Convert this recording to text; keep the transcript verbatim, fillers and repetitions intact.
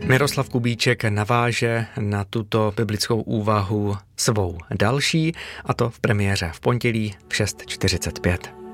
Miroslav Kubíček naváže na tuto biblickou úvahu svou další, a to v premiéře v pondělí v šest čtyřicet pět.